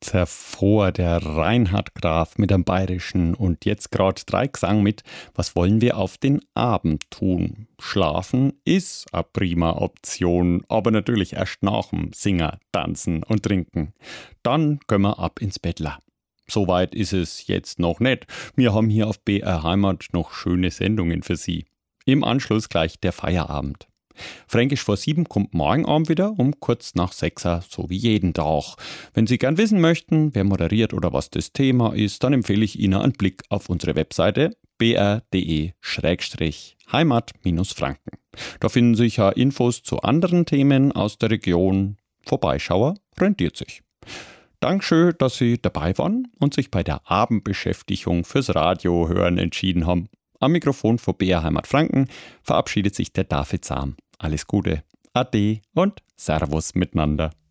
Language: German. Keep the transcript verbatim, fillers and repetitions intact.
jetzt hervor, der Reinhard Graf mit dem Bayerischen und jetzt gerade drei Gesang mit Was wollen wir auf den Abend tun? Schlafen ist eine prima Option, aber natürlich erst nach dem Singer, Tanzen und Trinken. Dann können wir ab ins Bettler. Soweit ist es jetzt noch nicht. Wir haben hier auf B R Heimat noch schöne Sendungen für Sie. Im Anschluss gleich der Feierabend. Fränkisch vor sieben kommt morgen Abend wieder um kurz nach sechser, so wie jeden Tag. Wenn Sie gern wissen möchten, wer moderiert oder was das Thema ist, dann empfehle ich Ihnen einen Blick auf unsere Webseite b r punkt d e schrägstrich heimat Franken. Da finden sich ja Infos zu anderen Themen aus der Region. Vorbeischauer rentiert sich. Dankeschön, dass Sie dabei waren und sich bei der Abendbeschäftigung fürs Radio hören entschieden haben. Am Mikrofon von B R Heimat Franken verabschiedet sich der David Sam. Alles Gute, Ade und Servus miteinander.